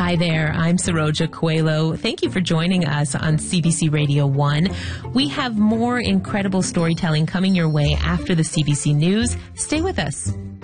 Hi there, I'm Saroja Coelho. Thank you for joining us on CBC Radio 1. We have more incredible storytelling coming your way after the CBC News. Stay with us.